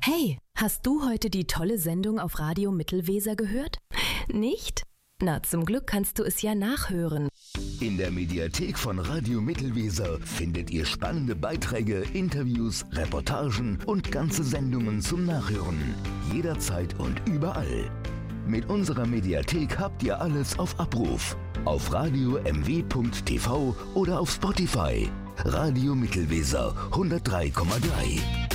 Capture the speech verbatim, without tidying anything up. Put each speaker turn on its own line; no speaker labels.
Hey, hast du heute die tolle Sendung auf Radio Mittelweser gehört? Nicht? Na, zum Glück kannst du es ja nachhören.
In der Mediathek von Radio Mittelweser findet ihr spannende Beiträge, Interviews, Reportagen und ganze Sendungen zum Nachhören. Jederzeit und überall. Mit unserer Mediathek habt ihr alles auf Abruf. Auf radio m w punkt t v oder auf Spotify. Radio Mittelweser hundertdrei Komma drei.